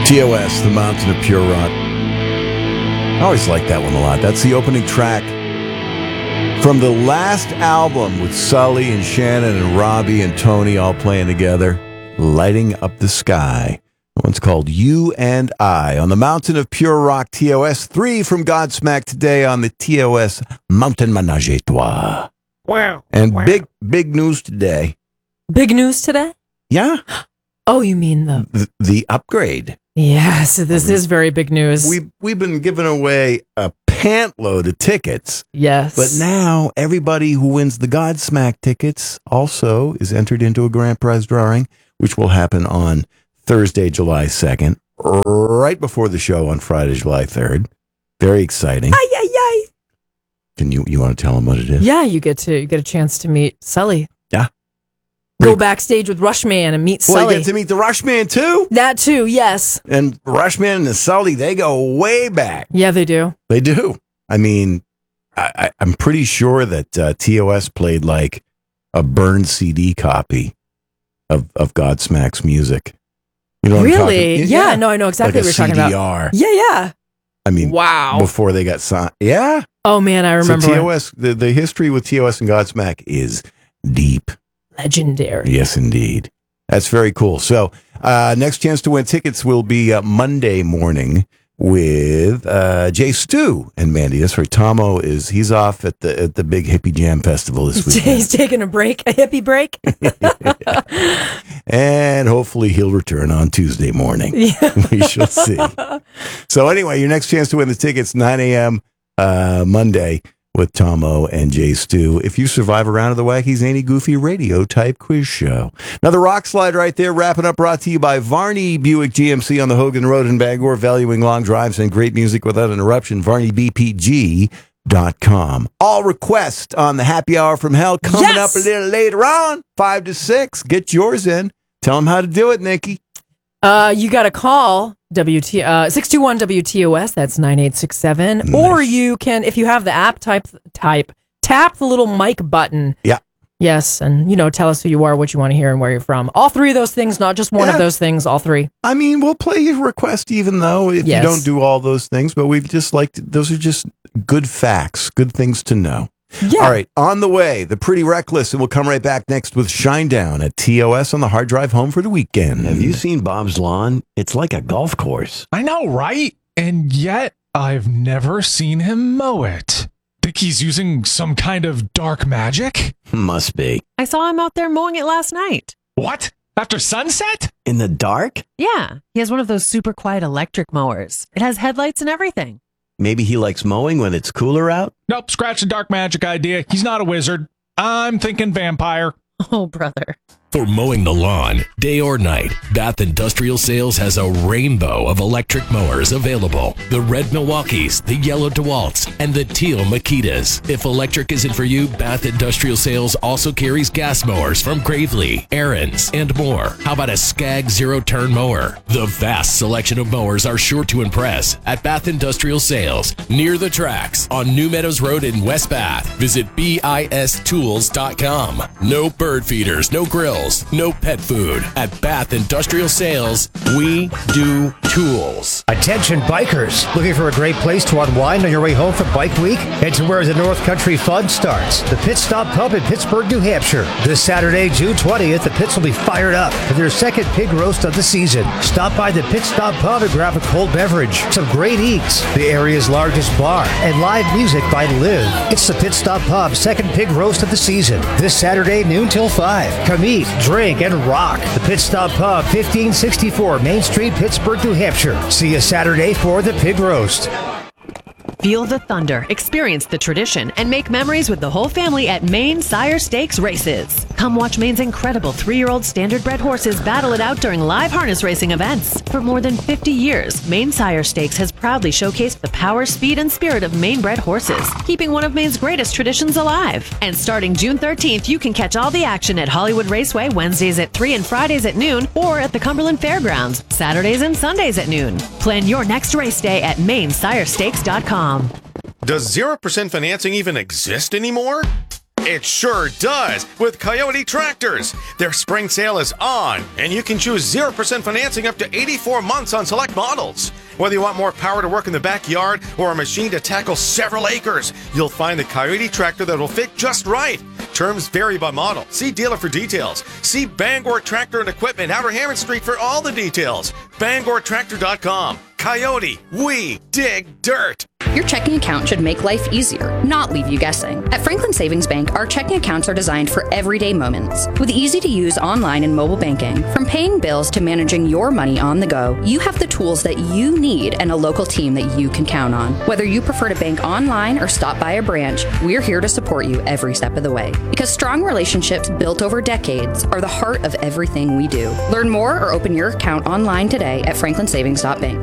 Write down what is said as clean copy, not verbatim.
TOS, The Mountain of Pure Rock. I always like that one a lot. That's the opening track from the last album with Sully and Shannon and Robbie and Tony all playing together, Lighting Up the Sky. One's called You and I on the Mountain of Pure Rock. TOS 3 from Godsmack today on the TOS Mountain Menage a Trois. Wow. And big news today. Big news today? Yeah. Oh, you mean the upgrade. Yes, this is very big news. We've been giving away a pant load of tickets. Yes. But now everybody who wins the Godsmack tickets also is entered into a grand prize drawing, which will happen on Thursday, July 2nd, right before the show on Friday, July 3rd. Very exciting. Ay, ay, ay. Can you want to tell them what it is? Yeah, you get a chance to meet Sully. Yeah. Go backstage with Rushman and meet Sully. Well, you get to meet the Rushman too? That too, yes. And Rushman and the Sully, they go way back. Yeah, they do. They do. I mean, I'm pretty sure that TOS played like a burned CD copy of Godsmack's music. You know what really? I'm talking? Yeah, no, I know exactly like what you're talking CDR. about. Yeah. I mean, wow. Before they got signed. Yeah. Oh, man, I remember. So TOS, the history with TOS and Godsmack is deep. Legendary. Yes, indeed. That's very cool. So next chance to win tickets will be Monday morning with Jay Stu and Mandy. That's right. Tomo he's off at the big Hippie Jam Festival this week. He's taking a hippie break. And hopefully he'll return on Tuesday morning. Yeah. We shall see. So anyway, your next chance to win the tickets, 9 a.m. Monday with Tomo and Jay Stu. If you survive a round of the Wacky Zany Goofy radio type quiz show. Another rock slide right there, wrapping up, brought to you by Varney Buick GMC on the Hogan Road in Bangor, valuing long drives and great music without interruption. VarneyBPG.com. All requests on the Happy Hour from Hell coming up a little later on, 5 to 6. Get yours in. Tell them how to do it, Nikki. You got to call 621 WTOS. That's 9867. Nice. Or you can, if you have the app, tap the little mic button. Yeah. Yes, and tell us who you are, what you want to hear, and where you're from. All three of those things, not just one of those things. All three. I mean, we'll play your request even though if you don't do all those things, but we've just those are just good facts, good things to know. Yeah. All right, on the way, the Pretty Reckless, and we'll come right back next with Shinedown at TOS on the hard drive home for the weekend. Have you seen Bob's lawn? It's like a golf course. I know, right? And yet, I've never seen him mow it. Think he's using some kind of dark magic? Must be. I saw him out there mowing it last night. What? After sunset? In the dark? Yeah, he has one of those super quiet electric mowers. It has headlights and everything. Maybe he likes mowing when it's cooler out? Nope, scratch the dark magic idea. He's not a wizard. I'm thinking vampire. Oh, brother. For mowing the lawn, day or night, Bath Industrial Sales has a rainbow of electric mowers available. The red Milwaukees, the yellow DeWalts, and the teal Makitas. If electric isn't for you, Bath Industrial Sales also carries gas mowers from Gravely, Aaron's, and more. How about a Skag Zero-Turn mower? The vast selection of mowers are sure to impress at Bath Industrial Sales, near the tracks on New Meadows Road in West Bath. Visit BISTools.com. No bird feeders, no grills, no pet food. At Bath Industrial Sales, we do tools. Attention bikers, looking for a great place to unwind on your way home from Bike Week? Head to where the North Country Fun starts, the Pit Stop Pub in Pittsburgh, New Hampshire. This Saturday, June 20th, the pits will be fired up for their second pig roast of the season. Stop by the Pit Stop Pub and grab a cold beverage, some great eats, the area's largest bar, and live music by Liv. It's the Pit Stop Pub second pig roast of the season. This Saturday, noon till 5. Come eat, drink, and rock. The Pit Stop Pub, 1564 Main Street, Pittsburgh, New Hampshire. See you Saturday for the pig roast. Feel the thunder, experience the tradition, and make memories with the whole family at Maine Sire Stakes Races. Come watch Maine's incredible 3-year-old standard-bred horses battle it out during live harness racing events. For more than 50 years, Maine Sire Stakes has proudly showcased the power, speed, and spirit of Maine-bred horses, keeping one of Maine's greatest traditions alive. And starting June 13th, you can catch all the action at Hollywood Raceway Wednesdays at 3 and Fridays at noon, or at the Cumberland Fairgrounds Saturdays and Sundays at noon. Plan your next race day at MaineSireStakes.com. Does 0% financing even exist anymore? It sure does with Coyote Tractors. Their spring sale is on, and you can choose 0% financing up to 84 months on select models. Whether you want more power to work in the backyard or a machine to tackle several acres, you'll find the Coyote Tractor that will fit just right. Terms vary by model. See dealer for details. See Bangor Tractor and Equipment, Outer Hammond Street for all the details. BangorTractor.com. Coyote, we dig dirt. Your checking account should make life easier, not leave you guessing. At Franklin Savings Bank, our checking accounts are designed for everyday moments. With easy-to-use online and mobile banking, from paying bills to managing your money on the go, you have the tools that you need and a local team that you can count on. Whether you prefer to bank online or stop by a branch, we're here to support you every step of the way. Because strong relationships built over decades are the heart of everything we do. Learn more or open your account online today at franklinsavings.bank.